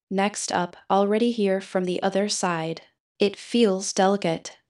Next up, already here from the other side. It feels delicate.